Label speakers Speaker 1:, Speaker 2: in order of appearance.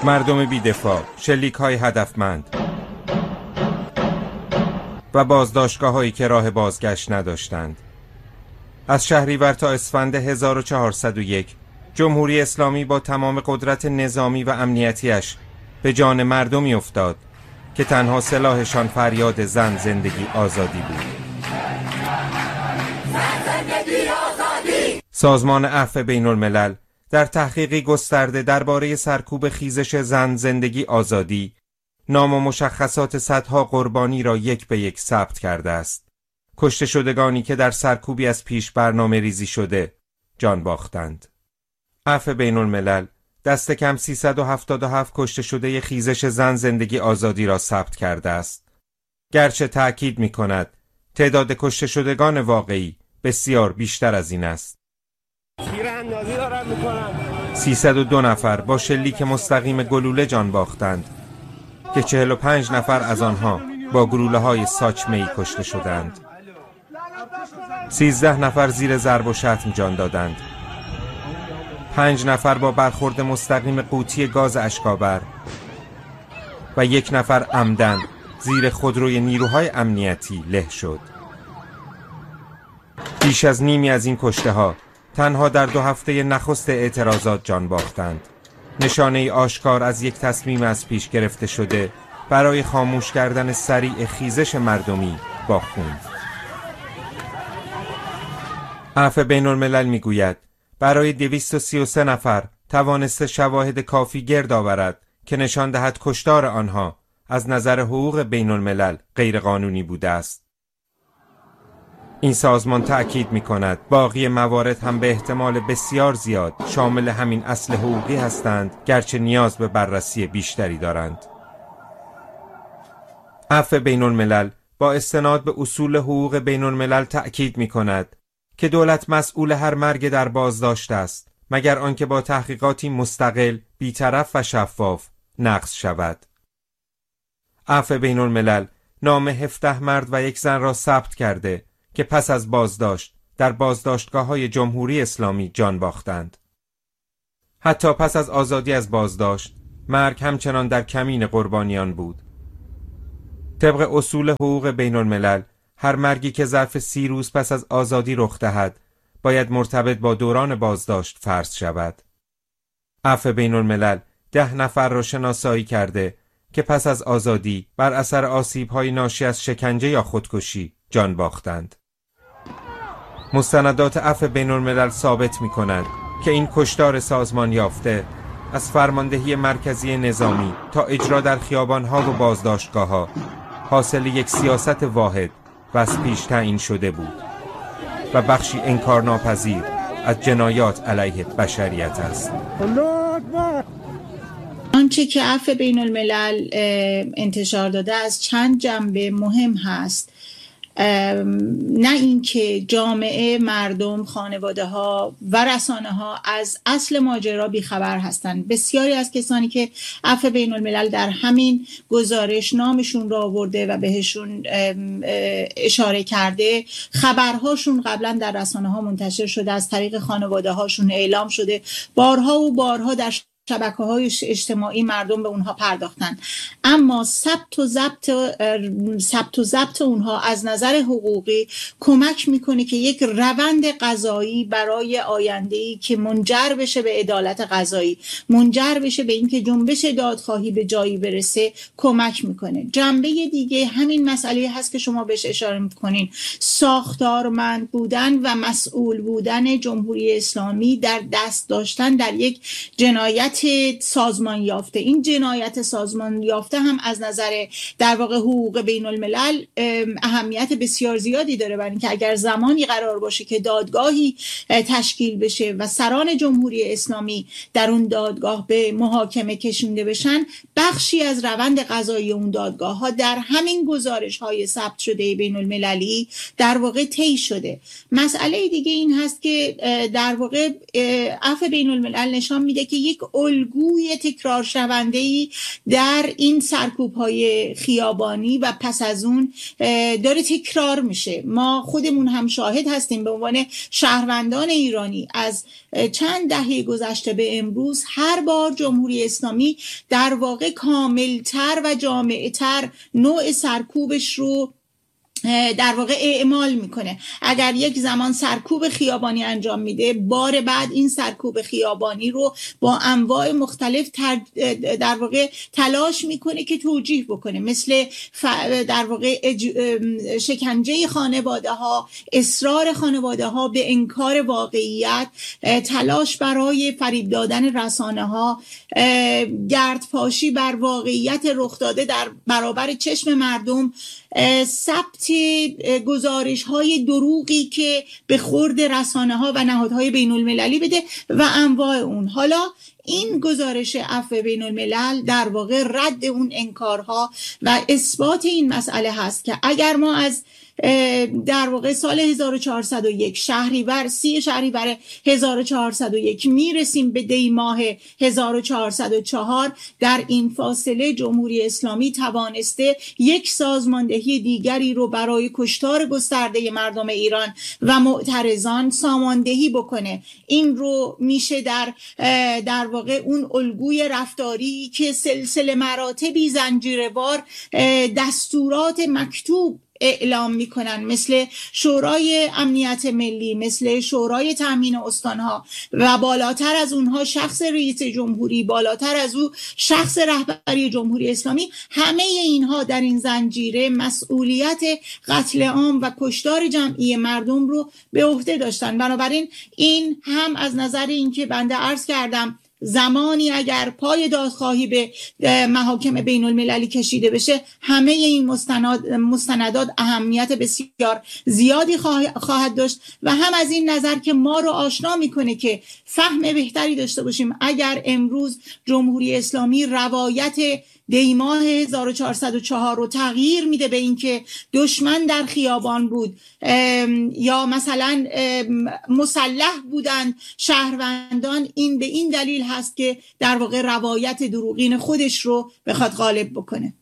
Speaker 1: مردم بی‌دفاع، شلیک‌های هدفمند و بازداشتگاه‌هایی که راه بازگشت نداشتند. از شهریور تا اسفند 1401 جمهوری اسلامی با تمام قدرت نظامی و امنیتیش به جان مردمی افتاد که تنها سلاحشان فریاد زن زندگی آزادی بود. سازمان عفو بین الملل در تحقیقی گسترده درباره سرکوب خیزش زن زندگی آزادی نام و مشخصات صدها قربانی را یک به یک ثبت کرده است. کشته شدگانی که در سرکوبی از پیش برنامه ریزی شده جان باختند. عفو بین الملل دست کم 377 کشته شده خیزش زن زندگی آزادی را ثبت کرده است. گرچه تأکید می کند تعداد کشته شدگان واقعی بسیار بیشتر از این است.
Speaker 2: تیراندازی دارن میکنن.
Speaker 1: 302 نفر با شلیک مستقیم گلوله جان باختند که 45 نفر از آنها با گلوله‌های ساچمه‌ای کشته شدند. 13 نفر زیر ضرب و شتم جان دادند. 5 نفر با برخورد مستقیم قوطی گاز اشک‌آور و 1 نفر عمدن زیر خودروی نیروهای امنیتی له شد. بیش از نیمی از این کشته‌ها تنها در 2 هفته نخست اعتراضات جان باختند. نشانه آشکار از یک تصمیم از پیش گرفته شده برای خاموش کردن سریع خیزش مردمی با خون. عفو بین الملل میگوید برای 233 نفر توانسته شواهد کافی گرد آورد که نشان دهد کشتار آنها از نظر حقوق بین الملل غیر قانونی بوده است. این سازمان تأکید می کند باقی موارد هم به احتمال بسیار زیاد شامل همین اصل حقوقی هستند، گرچه نیاز به بررسی بیشتری دارند. عفو بین الملل با استناد به اصول حقوق بین الملل تأکید می کند که دولت مسئول هر مرگ در بازداشت است مگر آنکه با تحقیقاتی مستقل، بی‌طرف و شفاف نقض شود. عفو بین الملل نام 17 مرد و 1 زن را ثبت کرده که پس از بازداشت در بازداشتگاه‌های جمهوری اسلامی جان باختند. حتی پس از آزادی از بازداشت، مرگ همچنان در کمین قربانیان بود. طبق اصول حقوق بین الملل، هر مرگی که ظرف 30 روز پس از آزادی رخ دهد، باید مرتبط با دوران بازداشت فرض شود. عفو بین الملل 10 نفر را شناسایی کرده که پس از آزادی بر اثر آسیب‌های ناشی از شکنجه یا خودکشی جان باختند. مستندات عفو بین الملل ثابت می کند که این کشتار سازمان یافته از فرماندهی مرکزی نظامی تا اجرا در خیابان‌ها و بازداشتگاه‌ها حاصل یک سیاست واحد و از پیش تعیین شده بود و بخشی انکارناپذیر از جنایات علیه بشریت است.
Speaker 3: آنچه که عفو بین الملل انتشار داده از چند جنبه مهم هست، نه اینکه جامعه، مردم، خانواده ها و رسانه ها از اصل ماجرا بیخبر هستند. بسیاری از کسانی که عفو بین الملل در همین گزارش نامشون را آورده و بهشون اشاره کرده، خبرهاشون قبلا در رسانه ها منتشر شده، از طریق خانواده هاشون اعلام شده، بارها و بارها در شبکه‌های اجتماعی مردم به اونها پرداختن، اما ثبت و ضبط اونها از نظر حقوقی کمک میکنه که یک روند قضایی برای آینده‌ای که منجر بشه به عدالت قضایی، منجر بشه به اینکه جنبش دادخواهی به جایی برسه کمک میکنه. جنبه دیگه همین مسئله هست که شما بهش اشاره میکنین، ساختارمند بودن و مسئول بودن جمهوری اسلامی در دست داشتن در یک جنایت سازمان یافته. این جنایت سازمان یافته هم از نظر در واقع حقوق بین الملل اهمیت بسیار زیادی داره، برای اینکه اگر زمانی قرار باشه که دادگاهی تشکیل بشه و سران جمهوری اسلامی در اون دادگاه به محاکمه کشونده بشن، بخشی از روند قضایی اون دادگاه ها در همین گزارش های ثبت شده بین المللی در واقع طی شده. مسئله دیگه این هست که در واقع عفو بین الملل نشان میده که یک الگوی تکرار شونده‌ای در این سرکوب‌های خیابانی و پس از اون داره تکرار میشه. ما خودمون هم شاهد هستیم به عنوان شهروندان ایرانی از چند دهه گذشته به امروز هر بار جمهوری اسلامی در واقع کاملتر و جامعتر نوع سرکوبش رو در واقع اعمال میکنه. اگر یک زمان سرکوب خیابانی انجام میده، بار بعد این سرکوب خیابانی رو با انواع مختلف در واقع تلاش میکنه که توجیه بکنه، مثل در واقع شکنجه خانواده ها، اصرار خانواده ها به انکار واقعیت، تلاش برای فریب دادن رسانه ها، گردپاشی بر واقعیت رخ داده در برابر چشم مردم، ثبت گزارش های دروغی که به خورد رسانه ها و نهادهای بین المللی بده و انواع اون. حالا این گزارش عفو بین الملل در واقع رد اون انکارها و اثبات این مسئله هست که اگر ما از در واقع سال 1401 شهریور 30 شهریور 1401 میرسیم به دی ماه 1404، در این فاصله جمهوری اسلامی توانسته یک سازماندهی دیگری رو برای کشتار گسترده مردم ایران و معترضان ساماندهی بکنه. این رو میشه در واقع اون الگوی رفتاری که سلسله مراتبی زنجیروار دستورات مکتوب اعلام میکنن، مثل شورای امنیت ملی، مثل شورای تامین استانها و بالاتر از اونها شخص رئیس جمهوری، بالاتر از او شخص رهبری جمهوری اسلامی، همه اینها در این زنجیره مسئولیت قتل عام و کشتار جمعی مردم رو به عهده داشتن. بنابراین این هم از نظر اینکه بنده عرض کردم زمانی اگر پای دادخواهی به محاکم بین المللی کشیده بشه، همه این مستندات اهمیت بسیار زیادی خواهد داشت و هم از این نظر که ما رو آشنا میکنه که فهم بهتری داشته باشیم اگر امروز جمهوری اسلامی روایت دیماه 1404 رو تغییر میده به این که دشمن در خیابان بود یا مثلا مسلح بودن شهروندان، این به این دلیل هست که در واقع روایت دروغین خودش رو بخواد غالب بکنه.